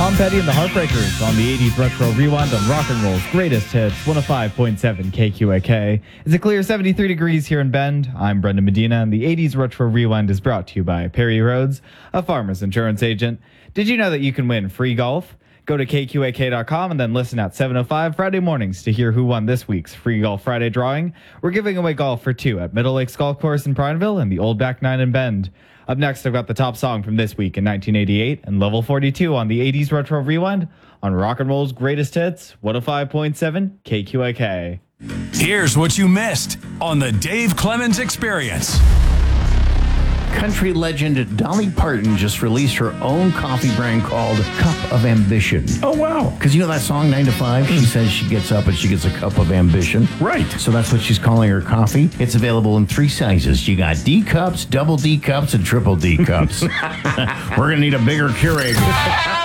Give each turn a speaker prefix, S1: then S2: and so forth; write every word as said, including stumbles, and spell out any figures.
S1: Tom Petty and the Heartbreakers on the eighties Retro Rewind on Rock and Roll's greatest hits, one oh five point seven K Q A K. It's a clear seventy-three degrees here in Bend. I'm Brendan Medina, and the eighties Retro Rewind is brought to you by Perry Rhodes, a Farmers Insurance agent. Did you know that you can win free golf? Go to K Q A K dot com and then listen at seven oh five Friday mornings to hear who won this week's Free Golf Friday drawing. We're giving away golf for two at Middle Lakes Golf Course in Prineville and the Old Back Nine in Bend. Up next, I've got the top song from this week in nineteen eighty-eight and level forty-two on the eighties Retro Rewind on Rock and Roll's greatest hits, one oh five point seven K Q A K.
S2: Here's what you missed on the Dave Clemens Experience.
S3: Country legend Dolly Parton just released her own coffee brand called Cup of Ambition.
S4: Oh, wow.
S3: Because you know that song, nine to five? She says she gets up and she gets a cup of ambition.
S4: Right.
S3: So that's what she's calling her coffee. It's available in three sizes. You got D cups, double D cups, and triple D cups. We're going to need a bigger Keurig.